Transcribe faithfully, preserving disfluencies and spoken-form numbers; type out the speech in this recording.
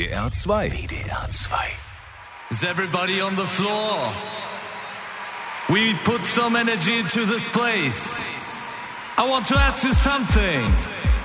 R zwei. W D R zwei. Is everybody on the floor? We put some energy into this place. I want to ask you something.